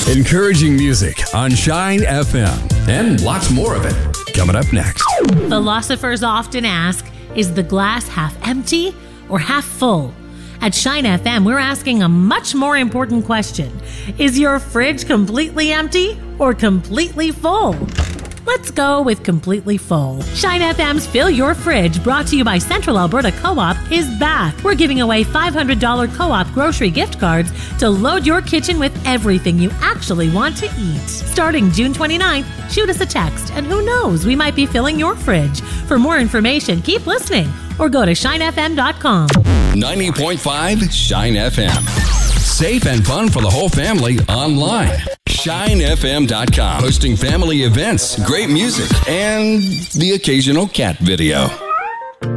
Encouraging music on Shine FM. And lots more of it coming up next. Philosophers often ask, is the glass half empty or half full? At Shine FM, we're asking a much more important question. Is your fridge completely empty or completely full? Let's go with completely full. Shine FM's Fill Your Fridge, brought to you by Central Alberta Co-op, is back. We're giving away $500 Co-op grocery gift cards to load your kitchen with everything you actually want to eat. Starting June 29th, shoot us a text, and who knows, we might be filling your fridge. For more information, keep listening or go to shinefm.com. 90.5 Shine FM. Safe and fun for the whole family online. ShineFM.com. Hosting family events, great music, and the occasional cat video.